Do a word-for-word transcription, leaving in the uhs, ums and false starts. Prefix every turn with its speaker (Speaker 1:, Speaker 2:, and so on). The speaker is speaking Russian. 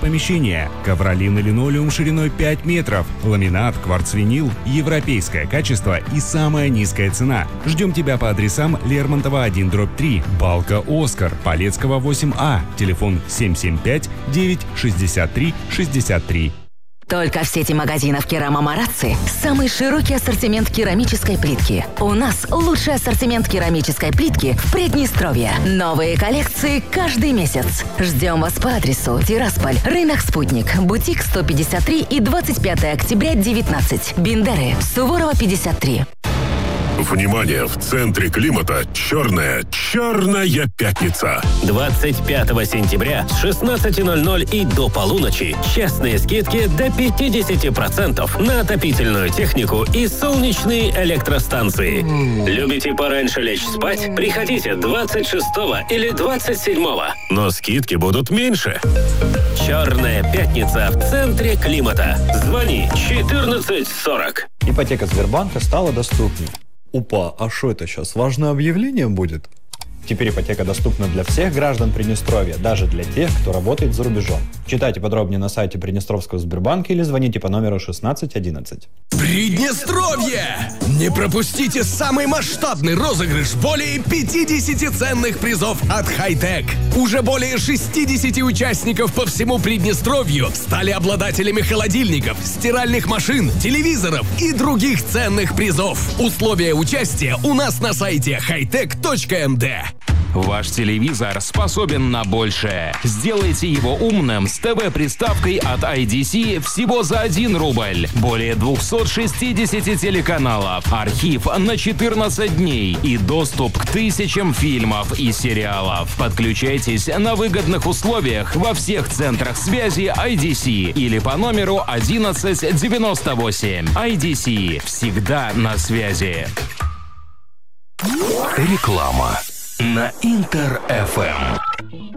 Speaker 1: помещения. Ковролин и линолеум шириной пять метров. Ламинат, кварцвинил, европейское качество и самая низкая цена. Ждем тебя по адресам Лермонтова один дробь три, Балка Оскар, Полецкого восемь А, телефон семь семь пять девять шестьдесят три шестьдесят три.
Speaker 2: Только в сети магазинов «Керама Марацци» самый широкий ассортимент керамической плитки. У нас лучший ассортимент керамической плитки в Приднестровье. Новые коллекции каждый месяц. Ждем вас по адресу Тирасполь, рынок «Спутник», бутик сто пятьдесят три и двадцать пятое октября девятнадцать. Бендеры, Суворова пятьдесят три.
Speaker 3: Внимание! В центре климата черная, черная пятница.
Speaker 4: двадцать пятого сентября с шестнадцати ноль-ноль и до полуночи частные скидки до пятьдесят процентов на отопительную технику и солнечные электростанции. Любите пораньше лечь спать? Приходите двадцать шестого или двадцать седьмого. Но скидки будут меньше. Черная пятница в центре климата. Звони четырнадцать сорок.
Speaker 5: Ипотека Сбербанка стала доступней. Упа, а что это сейчас? Важное объявление будет? Теперь ипотека доступна для всех граждан Приднестровья, даже для тех, кто работает за рубежом. Читайте подробнее на сайте Приднестровского Сбербанка или звоните по номеру шестнадцать одиннадцать.
Speaker 6: Приднестровье! Не пропустите самый масштабный розыгрыш более пятидесяти ценных призов от Хай-Тек. Уже более шестидесяти участников по всему Приднестровью стали обладателями холодильников, стиральных машин, телевизоров и других ценных призов. Условия участия у нас на сайте хайтек точка эм дэ.
Speaker 7: Ваш телевизор способен на большее. Сделайте его умным с ТВ-приставкой от ай ди си всего за один рубль. Более двухсот шестидесяти телеканалов, архив на четырнадцать дней и доступ к тысячам фильмов и сериалов. Подключайтесь на выгодных условиях во всех центрах связи ай ди си или по номеру одиннадцать девяносто восемь. ай ди си всегда на связи.
Speaker 8: Реклама на Интер эф эм.